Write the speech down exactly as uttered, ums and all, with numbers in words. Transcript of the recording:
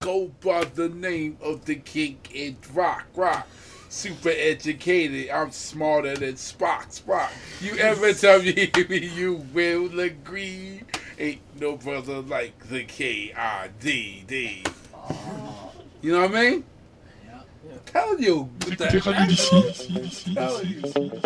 go by the name of the king in rock, rock. Super educated, I'm smarter than Spock, Spock. You ever tell me you will agree? Ain't no brother like the K I D D. You know what I mean? Yeah. I'm telling you. With Écoutez that Radio echo, d'ici, ici, ici, I'm telling ici. you.